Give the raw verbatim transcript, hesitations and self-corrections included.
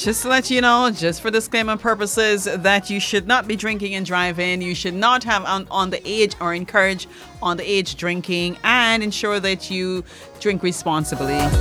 Just to let you know, just for disclaimer purposes, that you should not be drinking and driving. You should not have on, on the age or encourage on the age drinking, and ensure that you drink responsibly.